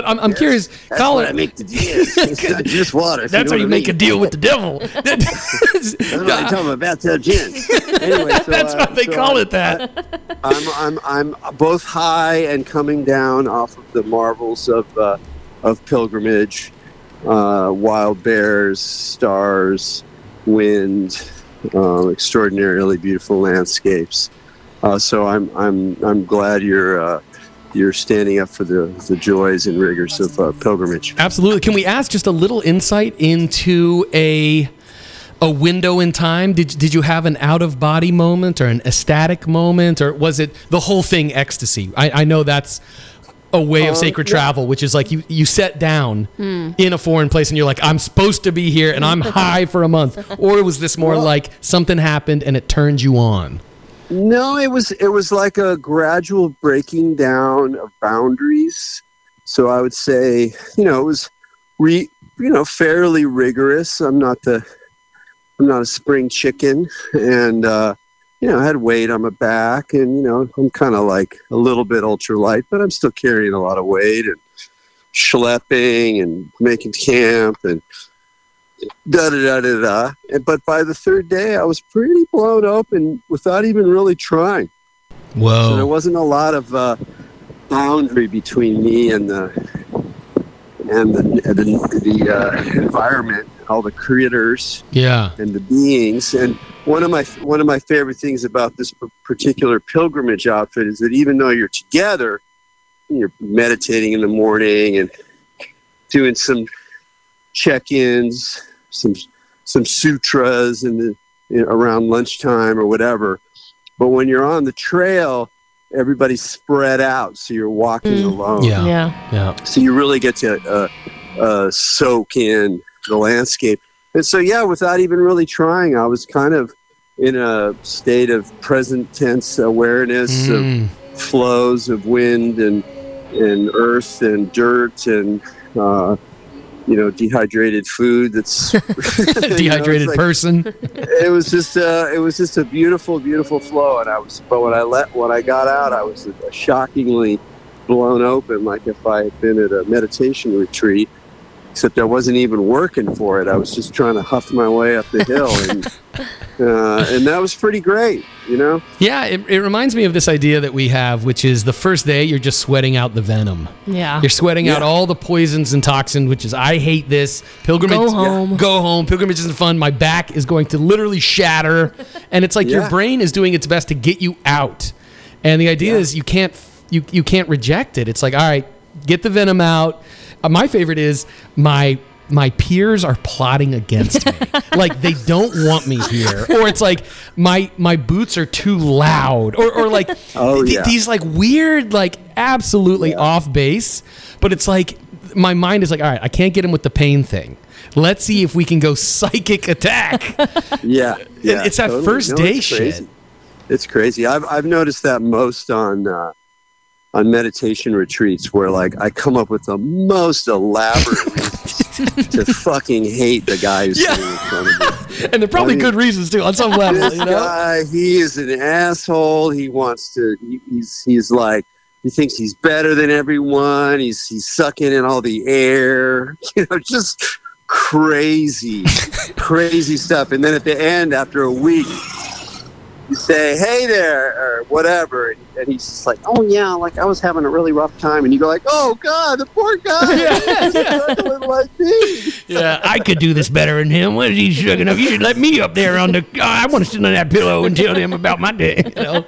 I'm curious. That's what I make the gin. It's not just water. That's how you make a deal with the devil. That's what I'm talking about, bathtub gin. Anyway, so, that's why they call it that. I'm both high and coming down off of the marvels of pilgrimage, wild bears, stars, wind, extraordinarily beautiful landscapes. So I'm glad you're standing up for the joys and rigors of pilgrimage. Absolutely. Can we ask just a little insight into a window in time? Did you have an out-of-body moment or an ecstatic moment, or was it the whole thing ecstasy? I know that's a way of sacred travel, which is like you set down in a foreign place and you're like, I'm supposed to be here and I'm high for a month. Or was this more like something happened and it turned you on? No, it was like a gradual breaking down of boundaries. So I would say, it was fairly rigorous. I'm not a spring chicken, and I had weight on my back, and I'm kind of like a little bit ultralight, but I'm still carrying a lot of weight and schlepping and making camp and da-da-da-da-da. But by the third day, I was pretty blown open without even really trying. Whoa. So there wasn't a lot of boundary between me and the environment, all the critters, and the beings. And one of my favorite things about this particular pilgrimage outfit is that even though you're together, you're meditating in the morning and doing some check-ins, some sutras around lunchtime or whatever. But when you're on the trail, everybody's spread out, so you're walking alone. Yeah. So you really get to soak in the landscape. And so, without even really trying, I was kind of in a state of present tense awareness of flows of wind and earth and dirt and dehydrated food. That's dehydrated person. It was just a beautiful, beautiful flow. But when I got out, I was shockingly blown open, like if I had been at a meditation retreat. Except I wasn't even working for it. I was just trying to huff my way up the hill, and that was pretty great, Yeah, it reminds me of this idea that we have, which is the first day you're just sweating out the venom. Yeah, you're sweating out all the poisons and toxins, which is I hate this pilgrimage. Go home. Go home. Pilgrimage isn't fun. My back is going to literally shatter, and it's like your brain is doing its best to get you out. And the idea is you can't reject it. It's like, all right, get the venom out. My favorite is my peers are plotting against me. Like they don't want me here. Or it's like my boots are too loud. Or like these like weird, like absolutely off base. But it's like my mind is like, all right, I can't get him with the pain thing. Let's see if we can go psychic attack. Yeah. It's that first day shit. It's crazy. I've noticed that most on meditation retreats where like I come up with the most elaborate reasons to fucking hate the guy who's sitting in front of me. And they're probably good reasons too on some level. This guy, he is an asshole. He wants to. He's like he thinks he's better than everyone. He's sucking in all the air. Just crazy stuff. And then at the end, after a week, you say, "Hey there," or whatever, and he's just like, "Oh yeah, like I was having a really rough time," and you go like, "Oh God, the poor guy, struggling like me." Yeah, I could do this better than him. What is he struggling up? You should let me up there on the. I want to sit on that pillow and tell him about my day.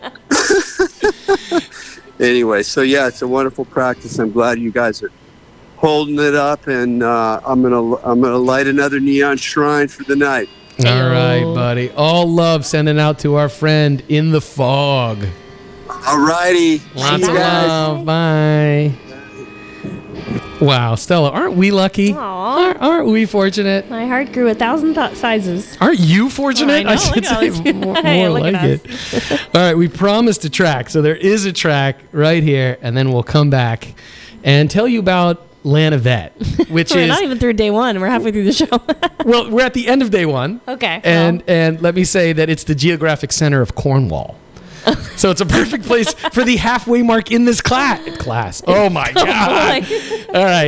Anyway, so it's a wonderful practice. I'm glad you guys are holding it up, and I'm gonna light another neon shrine for the night. All right, buddy. All love sending out to our friend in the fog. All righty. Lots of love. Bye. Wow, Stella, aren't we lucky? Aww. Aren't we fortunate? My heart grew 1,000 sizes. Aren't you fortunate? I should say more like it. All right, we promised a track. So there is a track right here, and then we'll come back and tell you about Lanavette, which we're is not even through day one. We're halfway through the show. Well, we're at the end of day one. Okay. And let me say that it's the geographic center of Cornwall. So it's a perfect place for the halfway mark in this class. Oh my God. All right.